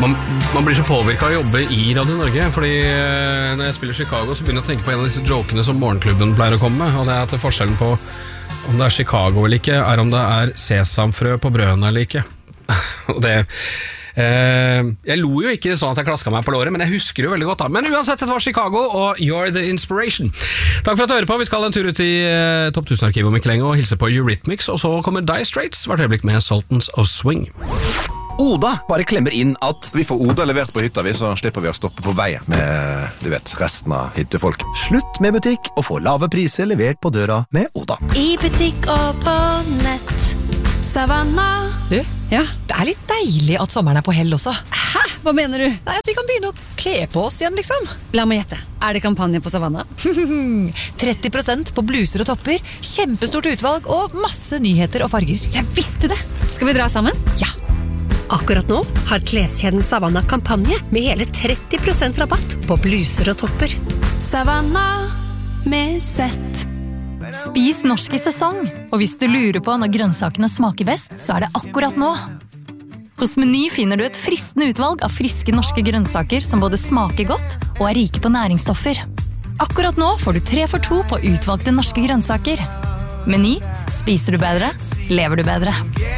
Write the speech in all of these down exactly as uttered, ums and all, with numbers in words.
Man, man blir så påvirket av å jobbe i Radio Norge, fordi når jeg spiller Chicago så begynner jeg å tenke på en av disse jokene som morgenklubben pleier å komme med, og det er at forskjellen på om det er Chicago eller ikke, er om det er sesamfrø på brødene eller ikke. Og det... Uh, jeg lo jo ikke sånn at jeg klasket meg på låret, men jeg husker jo veldig godt da. Men uansett, det var Chicago og You're the Inspiration. Takk for at du hører på. Vi skal en tur ut i uh, Topp tusen-arkivet om ikke lenge og hilse på Eurythmics, og så kommer Dire Straits hvert øyeblikk med Sultans of Swing. Oda bare klemmer inn at vi får Oda levert på hytta vi, så slipper vi å stoppe på veien med, du vet, resten av hyttefolk. Slutt med butikk og få lave priser levert på døra med Oda. I butikk og på nett. Savanna. Du, ja? Det er litt deilig at sommeren er på hell også. Hæ? Hva mener du? Nei, at vi kan begynne å kle på oss igjen, liksom. La meg gjette. Er det kampanje på Savanna? tretti prosent på bluser og topper, kjempestort utvalg og masse nyheter og farger. Jeg visste det! Skal vi dra sammen? Ja. Akkurat nå har kleskjeden Savanna kampanje med hele tretti prosent rabatt på bluser og topper. Savanna med sett. Spis norsk i sesong, og hvis du lurer på når grønnsakene smaker best, så er det akkurat nå. Hos Meny finner du et fristende utvalg av friske norske grønnsaker som både smaker godt og er rike på næringsstoffer. Akkurat nå får du tre for to på utvalgte norske grønnsaker. Meny, spiser du bedre, lever du bedre.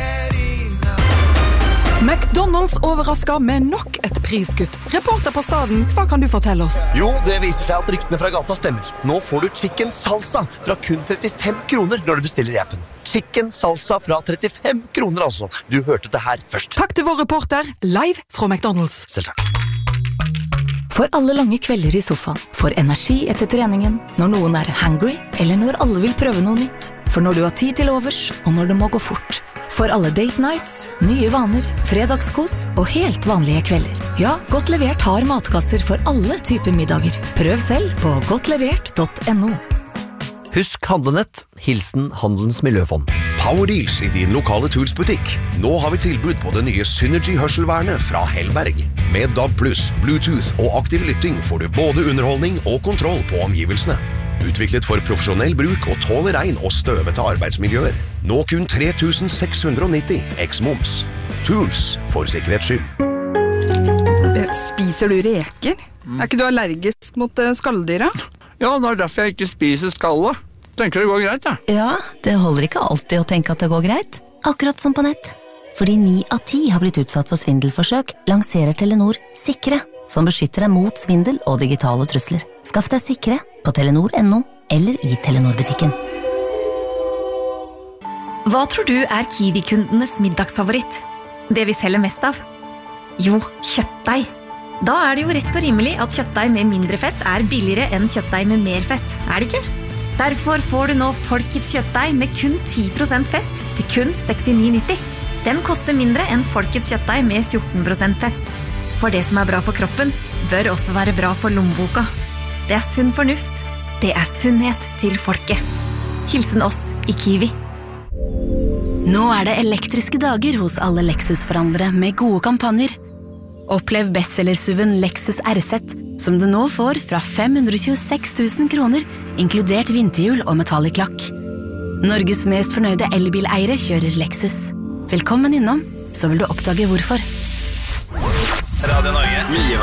McDonald's overrasker med nok et priskutt. Reporter på staden, hva kan du fortelle oss? Jo, det viser seg at ryktene fra gata stemmer. Nå får du chicken salsa fra kun trettifem kroner når du bestiller i appen. Chicken salsa fra trettifem kroner altså. Du hørte det her først. Takk til vår reporter, live fra McDonald's. Selv takk. For alle lange kvelder i sofaen, for energi etter treningen, når noen er hungry, eller når alle vil prøve noe nytt. For når du har tid til overs, og når det må gå fort. For alle date nights, nye vaner, fredagskos og helt vanlige kvelder. Ja, Godt Levert har matkasser for alle typer middager. Prøv selv på godtlevert punktum no. Husk handlenett, hilsen Handelens Miljøfond. Power Deals i din lokale Tools-butikk. Nå har vi tilbud på det nye Synergy-hørselvernet fra Hellberg. Med D A B pluss, Bluetooth og aktiv lytting får du både underholdning og kontroll på omgivelsene. Utviklet for profesjonell bruk og tåler regn og støvete arbeidsmiljøer. Nå kun tre tusen seks hundre og nitti eks-moms. Tools for sikkerhets skyld. Spiser du reker? Mm. Er ikke du allergisk mot skalldyra? Ja, det er derfor jeg ikke spiser skallet. Tenker det går greit, ja. Ja, det holder ikke alltid å tenke at det går greit. Akkurat som på nett. Fordi ni av ti har blitt utsatt for svindelforsøk, lanserer Telenor Sikre, som beskytter deg mot svindel og digitale trusler. Skaff deg Sikre på telenor punktum no eller i Telenor-butikken. Hva tror du er Kiwi-kundenes middagsfavoritt? Det vi selger mest av? Jo, kjøttdeig. Da er det jo rett og rimelig at kjøttdeig med mindre fett er billigere enn kjøttdeig med mer fett, er det ikke? Derfor får du nå Folkets kjøttdeig med kun ti prosent fett til kun sekstini nitti. Den koster mindre enn Folkets kjøttdeig med fjorten prosent fett. For det som er bra for kroppen, bør også være bra for lommeboka. Det er sunn fornuft. Det er sunnhet til folket. Hilsen oss i Kiwi. Nå er det elektriske dager hos alle Lexus-forhandlere med gode kampanjer. Opplev bestsellersuven Lexus R Z, som du nå får fra fem hundre tjueseks tusen kroner, inkludert vinterhjul og metallic lakk. Norges mest fornøyde elbileiere kjører Lexus. Velkommen innom, så vil du oppdage hvorfor. Radio Norge. Mye